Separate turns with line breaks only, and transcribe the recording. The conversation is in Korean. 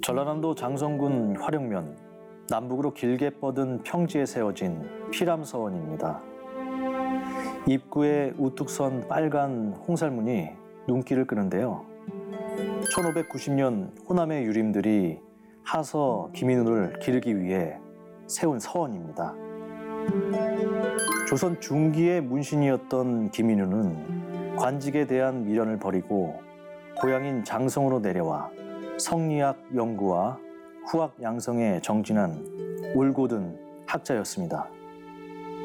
전라남도 장성군 화령면 남북으로 길게 뻗은 평지에 세워진 피람서원입니다. 입구에 우뚝 선 빨간 홍살문이 눈길을 끄는데요. 1590년 호남의 유림들이 하서 김인우를 기르기 위해 세운 서원입니다. 조선 중기의 문신이었던 김인우는 관직에 대한 미련을 버리고 고향인 장성으로 내려와 성리학 연구와 후학 양성에 정진한 올곧은 학자였습니다.